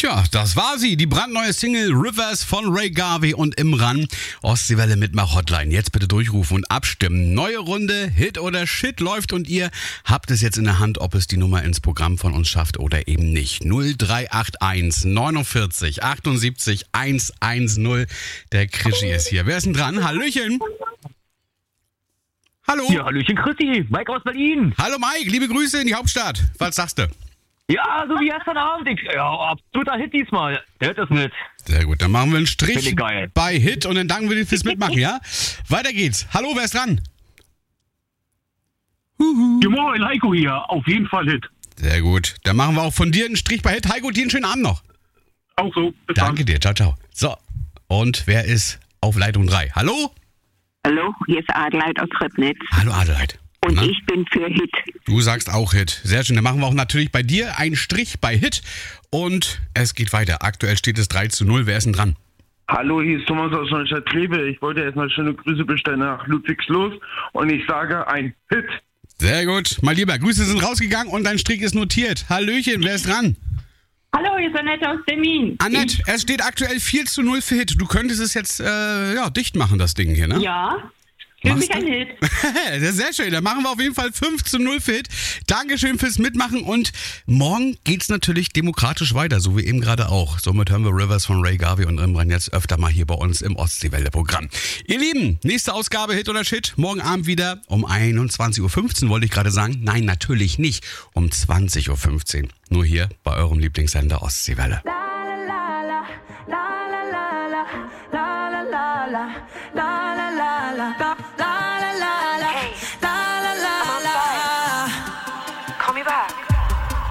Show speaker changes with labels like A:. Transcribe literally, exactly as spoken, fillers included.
A: Tja, das war sie, die brandneue Single Rivers von Ray Garvey und Imran. Ostseewelle Mitmach-Hotline. Jetzt bitte durchrufen und abstimmen. Neue Runde, Hit oder Shit läuft und ihr habt es jetzt in der Hand, ob es die Nummer ins Programm von uns schafft oder eben nicht. null drei acht eins neunundvierzig achtundsiebzig hundertzehn. Der Krischi ist hier. Wer ist denn dran? Hallöchen. Hallo.
B: Ja, Hallöchen Christi, Mike aus Berlin.
A: Hallo Mike, liebe Grüße in die Hauptstadt. Was sagst du?
B: Ja, so wie gestern Abend. Ich, ja, absoluter Hit diesmal. Der Hit ist mit.
A: Sehr gut, dann machen wir einen
B: Finde
A: Strich
B: ich geil.
A: bei Hit und dann danken wir dir fürs Mitmachen, ja? Weiter geht's. Hallo, wer ist dran? Huhu.
C: Ja, moin, Heiko hier. Auf jeden Fall Hit.
A: Sehr gut, dann machen wir auch von dir einen Strich bei Hit. Heiko, dir einen schönen Abend noch.
C: Auch so. Bis
A: Danke dir, ciao, ciao. So, und wer ist auf Leitung drei? Hallo?
D: Hallo, hier ist Adelheid aus Ribnitz
A: Hallo Adelheid.
D: und
A: Na?
D: ich bin für Hit.
A: Du sagst auch Hit. Sehr schön, dann machen wir auch natürlich bei dir einen Strich bei Hit und es geht weiter. Aktuell steht es drei zu null. Wer ist denn dran?
E: Hallo, hier ist Thomas aus Neustadt-Kleve. Ich wollte erstmal schöne Grüße bestellen nach Ludwigslos und ich sage ein Hit.
A: Sehr gut, mein Lieber. Grüße sind rausgegangen und dein Strich ist notiert. Hallöchen, wer ist dran?
F: Hallo, hier ist Annette aus Termin.
A: Annette, es steht aktuell vier zu null für Hit. Du könntest es jetzt äh, ja, dicht machen, das Ding hier, ne?
F: Ja, für
A: Machst
F: mich ein
A: du?
F: Hit.
A: Das ist sehr schön. Dann machen wir auf jeden Fall fünf zu null für Hit. Dankeschön fürs Mitmachen und morgen geht's natürlich demokratisch weiter, so wie eben gerade auch. Somit hören wir Rivers von Ray Garvey und Imran jetzt öfter mal hier bei uns im Ostseewelle-Programm. Ihr Lieben, nächste Ausgabe Hit oder Shit. Morgen Abend wieder um einundzwanzig Uhr fünfzehn, wollte ich gerade sagen. Nein, natürlich nicht. Um zwanzig Uhr fünfzehn. Nur hier bei eurem Lieblingssender Ostseewelle.
G: La la la la la la la la la la la la la la la.